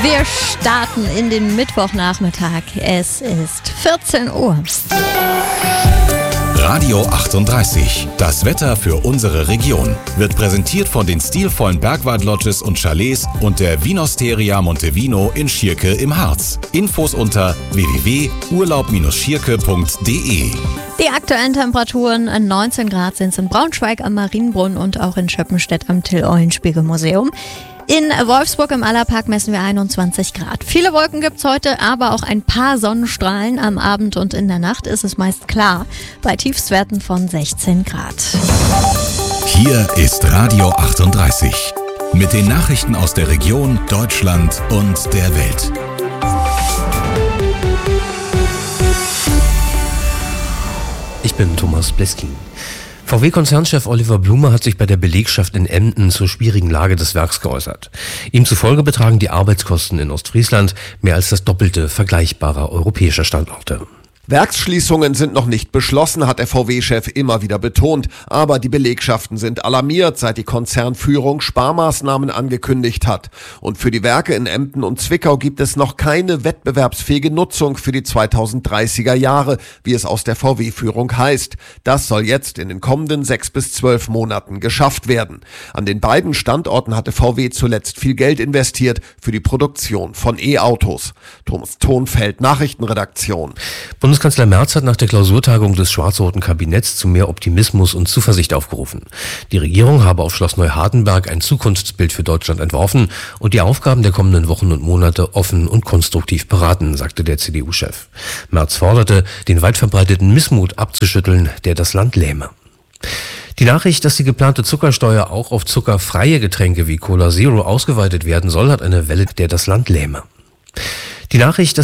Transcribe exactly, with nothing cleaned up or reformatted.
Wir starten in den Mittwochnachmittag. Es ist vierzehn Uhr. Radio achtunddreißig. Das Wetter für unsere Region wird präsentiert von den stilvollen Bergwald-Lodges und Chalets und der Vinosteria Montevino in Schierke im Harz. Infos unter w w w punkt urlaub schierke punkt d e. Die aktuellen Temperaturen, neunzehn Grad sind es in Braunschweig am Marienbrunn und auch in Schöppenstedt am Till-Eulenspiegel-Museum. In Wolfsburg im Allerpark messen wir einundzwanzig Grad. Viele Wolken gibt's heute, aber auch ein paar Sonnenstrahlen. Am Abend und in der Nacht ist es meist klar, bei Tiefstwerten von sechzehn Grad. Hier ist Radio achtunddreißig mit den Nachrichten aus der Region, Deutschland und der Welt. Ich bin Thomas Bleskin. V W-Konzernchef Oliver Blume hat sich bei der Belegschaft in Emden zur schwierigen Lage des Werks geäußert. Ihm zufolge betragen die Arbeitskosten in Ostfriesland mehr als das Doppelte vergleichbarer europäischer Standorte. Werksschließungen sind noch nicht beschlossen, hat der V W-Chef immer wieder betont. Aber die Belegschaften sind alarmiert, seit die Konzernführung Sparmaßnahmen angekündigt hat. Und für die Werke in Emden und Zwickau gibt es noch keine wettbewerbsfähige Nutzung für die zweitausenddreißiger Jahre, wie es aus der V W-Führung heißt. Das soll jetzt in den kommenden sechs bis zwölf Monaten geschafft werden. An den beiden Standorten hatte V W zuletzt viel Geld investiert für die Produktion von E-Autos. Thomas Thonfeld, Nachrichtenredaktion. Bundeskanzler Merz hat nach der Klausurtagung des schwarz-roten Kabinetts zu mehr Optimismus und Zuversicht aufgerufen. Die Regierung habe auf Schloss Neuhardenberg ein Zukunftsbild für Deutschland entworfen und die Aufgaben der kommenden Wochen und Monate offen und konstruktiv beraten, sagte der C D U-Chef. Merz forderte, den weit verbreiteten Missmut abzuschütteln, der das Land lähme. Die Nachricht, dass die geplante Zuckersteuer auch auf zuckerfreie Getränke wie Cola Zero ausgeweitet werden soll, hat eine Welle, der das Land lähme. Die Nachricht, dass